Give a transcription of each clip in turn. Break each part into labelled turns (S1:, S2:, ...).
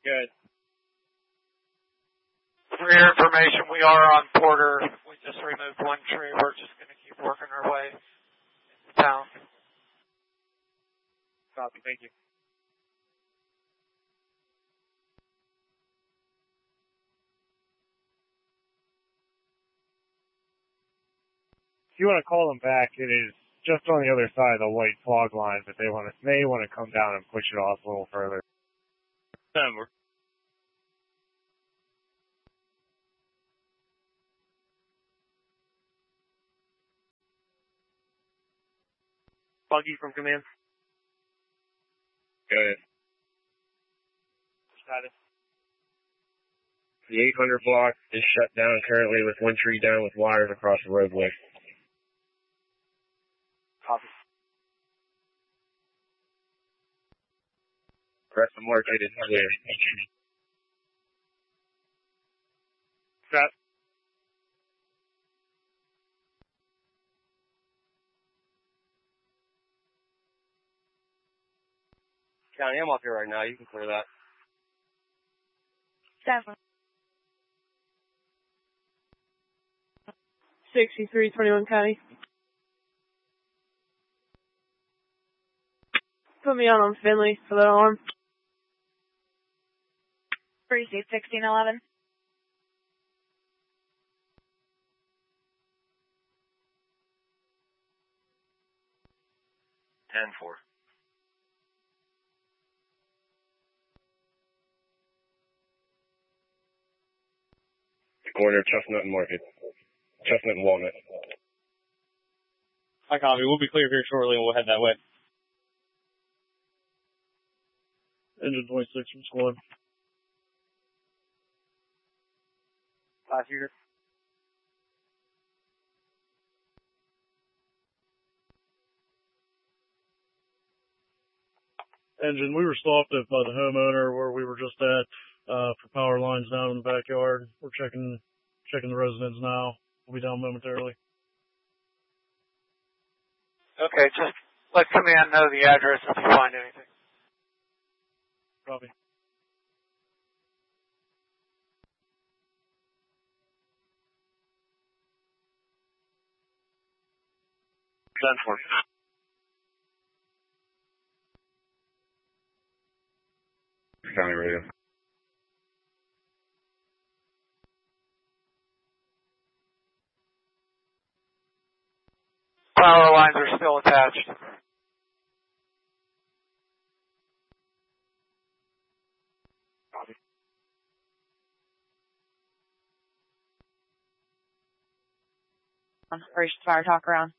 S1: Good.
S2: For your information, we are on Porter. We just removed one tree. We're just going to keep working our way into town.
S1: Copy. Thank you. If you want to call them back, it is just on the other side of the white fog line, but they may want to come down and push it off a little further. Number. Buggy from command.
S3: Good.
S1: Status.
S3: The 800 block is shut down currently with one tree down with wires across the roadway.
S1: Copy.
S3: Rest of market is clear.
S1: Set. County, I'm up here right now. You can clear that.
S4: 7. 6321 County. Put me on Finley for that alarm.
S5: 1611.
S3: Ten-4. Corner of Chestnut and Market. Chestnut and Walnut.
S1: Hi, copy. We'll be clear here shortly and we'll head that way. Engine 26 from squad. 5 here. Engine, we were stopped at by the homeowner where we were just at for power lines down in the backyard. We're checking the residence now. We'll be down momentarily.
S2: Okay, just let command know the address if you find anything.
S1: Copy.
S3: Ten-4. County radio.
S2: Power lines are still attached.
S1: Copy.
S5: First fire talk around.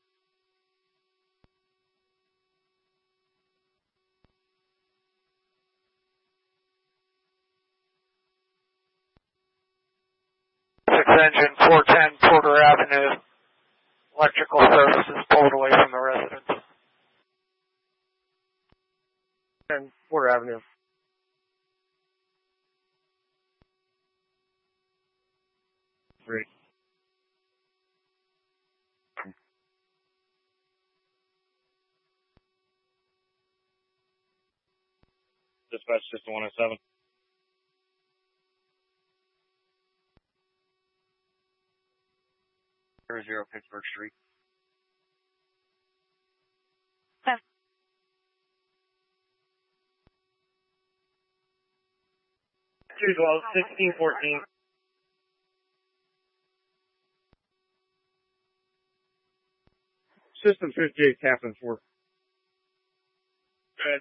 S2: Engine 410 Porter Avenue. Electrical services pulled away from the residence.
S1: 10 Porter Avenue. Great. Dispatch system 107. 00 Pittsburgh Street. 212, 1614. System 58, Captain 4. Good.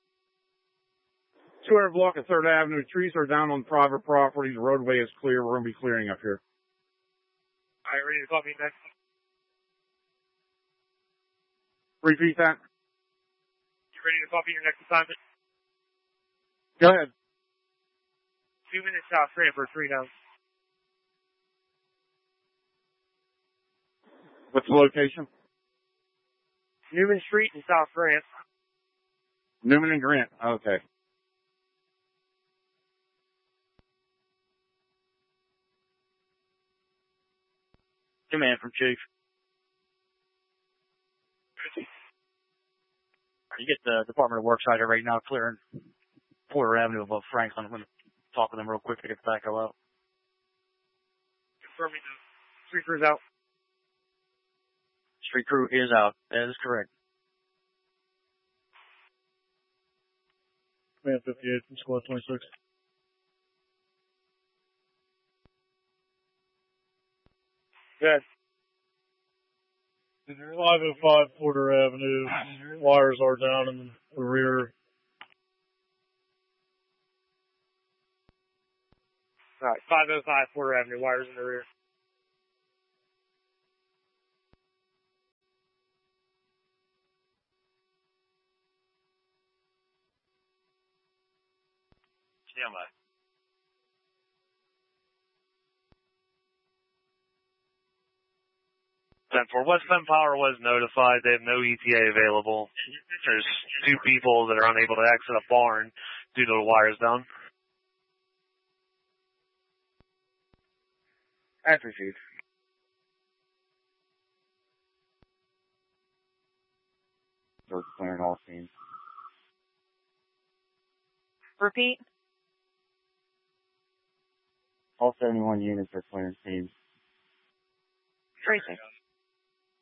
S1: 200 block of 3rd Avenue. Trees are down on private property. The roadway is clear. We're going to be clearing up here. All right, ready to copy next? Repeat that. You ready to copy your next assignment? Go ahead. 2 minutes south, Cranford, 3 down. What's the location? Newman Street in South Grant. Newman and Grant. Okay. Command from Chief. You get the Department of Works out here right now clearing Porter Avenue above Franklin.
S6: talk with them real quick to get the backhoe out.
S1: Confirming the street crew's out.
S6: Street crew is out. That is correct.
S7: Command 58 from Squad 26.
S1: Good.
S7: 505 Porter Avenue. Wires are down in the rear.
S1: Alright, 505 Porter Avenue, wires in the rear.
S6: Stand by.
S3: 10-4. West Bend Power was notified. They have no ETA available. There's 2 people that are unable to exit a barn due to the wires down.
S1: As received.
S8: So it's clearing all scenes.
S5: Repeat.
S8: All 71 units are clearing scenes.
S5: Tracing.